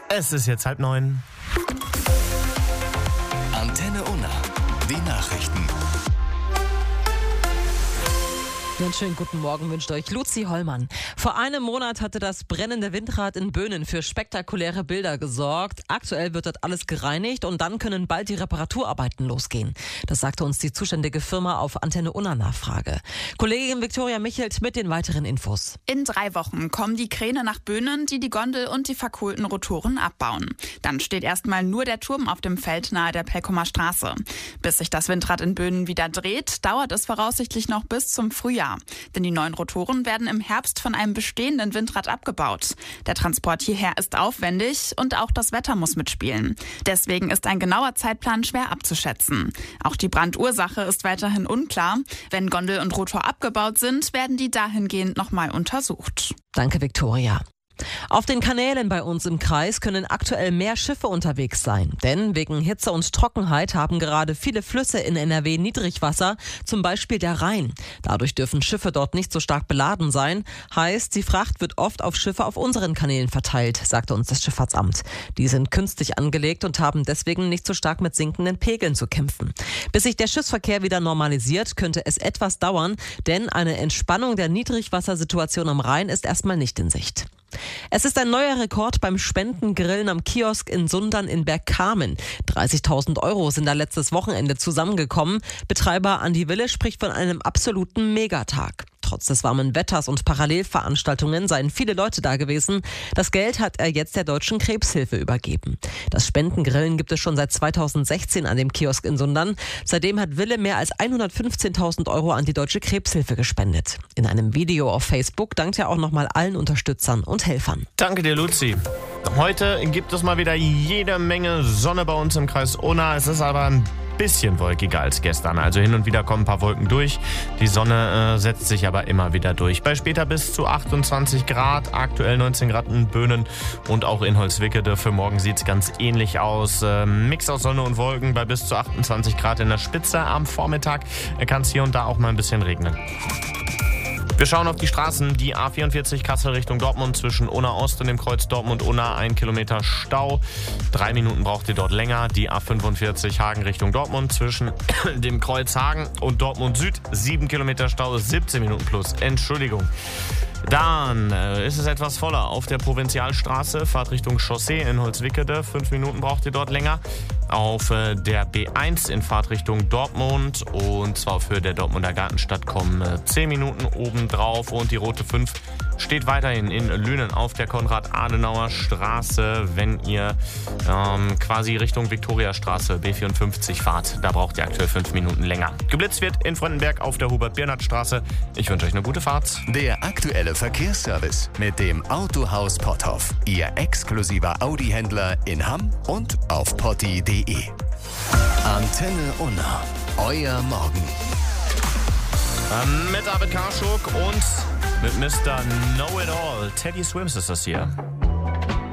Es ist jetzt 8:30. Antenne Unna, die Nachrichten. Einen schönen guten Morgen wünscht euch Luzi Hollmann. Vor einem Monat hatte das brennende Windrad in Böhnen für spektakuläre Bilder gesorgt. Aktuell wird dort alles gereinigt und dann können bald die Reparaturarbeiten losgehen. Das sagte uns die zuständige Firma auf Antenne Unna Nachfrage. Kollegin Viktoria Michelt mit den weiteren Infos. In 3 Wochen kommen die Kräne nach Böhnen, die die Gondel und die verkohlten Rotoren abbauen. Dann steht erstmal nur der Turm auf dem Feld nahe der Pelkumer Straße. Bis sich das Windrad in Böhnen wieder dreht, dauert es voraussichtlich noch bis zum Frühjahr. Denn die neuen Rotoren werden im Herbst von einem bestehenden Windrad abgebaut. Der Transport hierher ist aufwendig und auch das Wetter muss mitspielen. Deswegen ist ein genauer Zeitplan schwer abzuschätzen. Auch die Brandursache ist weiterhin unklar. Wenn Gondel und Rotor abgebaut sind, werden die dahingehend nochmal untersucht. Danke, Viktoria. Auf den Kanälen bei uns im Kreis können aktuell mehr Schiffe unterwegs sein. Denn wegen Hitze und Trockenheit haben gerade viele Flüsse in NRW Niedrigwasser, zum Beispiel der Rhein. Dadurch dürfen Schiffe dort nicht so stark beladen sein. Heißt, die Fracht wird oft auf Schiffe auf unseren Kanälen verteilt, sagte uns das Schifffahrtsamt. Die sind künstlich angelegt und haben deswegen nicht so stark mit sinkenden Pegeln zu kämpfen. Bis sich der Schiffsverkehr wieder normalisiert, könnte es etwas dauern, denn eine Entspannung der Niedrigwassersituation am Rhein ist erstmal nicht in Sicht. Es ist ein neuer Rekord beim Spendengrillen am Kiosk in Sundern in Bergkamen. 30.000 € sind da letztes Wochenende zusammengekommen. Betreiber Andi Wille spricht von einem absoluten Megatag. Trotz des warmen Wetters und Parallelveranstaltungen seien viele Leute da gewesen. Das Geld hat er jetzt der Deutschen Krebshilfe übergeben. Das Spendengrillen gibt es schon seit 2016 an dem Kiosk in Sundern. Seitdem hat Wille mehr als 115.000 € an die Deutsche Krebshilfe gespendet. In einem Video auf Facebook dankt er auch nochmal allen Unterstützern und Helfern. Danke dir, Luzi. Heute gibt es mal wieder jede Menge Sonne bei uns im Kreis Unna. Es ist aber ein bisschen wolkiger als gestern. Also hin und wieder kommen ein paar Wolken durch. Die Sonne setzt sich aber immer wieder durch. Bei später bis zu 28 Grad, aktuell 19 Grad in Böhnen und auch in Holzwickede. Für morgen sieht es ganz ähnlich aus. Mix aus Sonne und Wolken bei bis zu 28 Grad in der Spitze. Am Vormittag kann es hier und da auch mal ein bisschen regnen. Wir schauen auf die Straßen. Die A44 Kassel Richtung Dortmund zwischen Unna Ost und dem Kreuz Dortmund-Unna 1 Kilometer Stau. 3 Minuten braucht ihr dort länger. Die A45 Hagen Richtung Dortmund zwischen dem Kreuz Hagen und Dortmund Süd. 7 Kilometer Stau, 17 Minuten plus. Entschuldigung. Dann ist es etwas voller auf der Provinzialstraße, Fahrt Richtung Chaussee in Holzwickede. 5 Minuten braucht ihr dort länger. Auf der B1 in Fahrtrichtung Dortmund und zwar auf Höhe der Dortmunder Gartenstadt kommen 10 Minuten obendrauf und die rote 5 steht weiterhin in Lünen auf der Konrad-Adenauer-Straße, wenn ihr quasi Richtung Viktoriastraße B54 fahrt. Da braucht ihr aktuell 5 Minuten länger. Geblitzt wird in Fröndenberg auf der Hubert-Birnert-Straße. Ich wünsche euch eine gute Fahrt. Der aktuelle Verkehrsservice mit dem Autohaus Potthoff. Ihr exklusiver Audi-Händler in Hamm und auf potti.de. Antenne Unna. Euer Morgen. Mit David Karschuk und mit Mr. Know-It-All. Teddy Swims ist das hier.